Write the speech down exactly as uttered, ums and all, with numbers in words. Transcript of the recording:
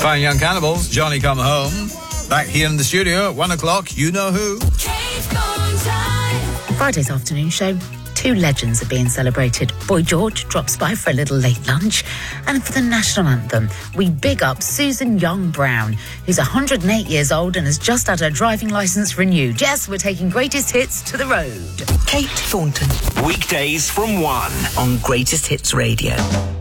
Fine Young Cannibals, Johnny Come Home. Back here in the studio at one o'clock, you know who. Friday's afternoon show. Two legends are being celebrated. Boy George drops by for a little late lunch. And for the national anthem, we big up Susan Young-Brown, who's one hundred eight years old and has just had her driving licence renewed. Yes, we're taking greatest hits to the road. Kate Thornton. Weekdays from one on Greatest Hits Radio.